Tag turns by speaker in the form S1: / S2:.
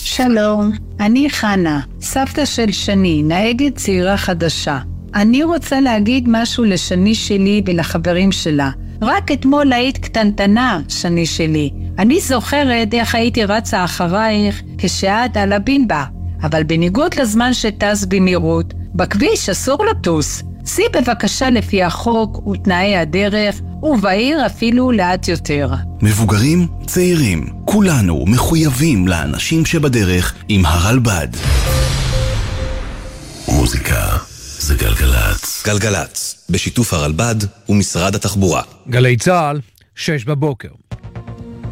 S1: שלום, אני חנה, סבתא של שני, נהגת צעירה חדשה. אני רוצה להגיד משהו לשני שלי ולחברים שלה. רק אתמול היית קטנטנה, שני שלי. אני זוכרת איך הייתי רצה אחרייך כשאת על הבינבה. אבל בניגוד לזמן שטס במהירות, בכביש אסור לטוס. סי בבקשה לפי החוק ותנאי הדרך, ובעיר אפילו לאט יותר.
S2: מבוגרים, צעירים, כולנו מחויבים לאנשים שבדרך עם הרלב"ד. מוזיקה זה גלגלץ.
S3: גלגלץ, בשיתוף הרלב"ד ומשרד התחבורה.
S4: גלי צהל, 6 בבוקר.